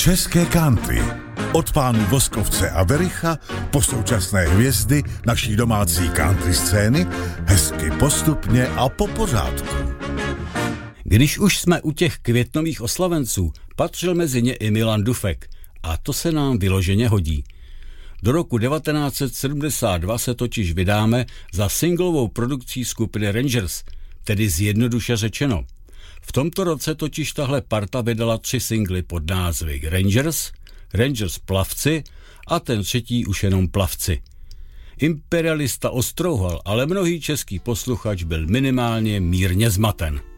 České country. Od pánů Voskovce a Vericha po současné hvězdy naší domácí country scény, hezky postupně a po pořádku. Když už jsme u těch květnových oslavenců, patřil mezi ně i Milan Dufek. A to se nám vyloženě hodí. Do roku 1972 se totiž vydáme za singlovou produkcí skupiny Rangers, tedy zjednoduše řečeno. V tomto roce totiž tahle parta vydala 3 singly pod názvy Rangers, Rangers Plavci a ten třetí už jenom Plavci. Imperialista ostrouhal, ale mnohý český posluchač byl minimálně mírně zmaten.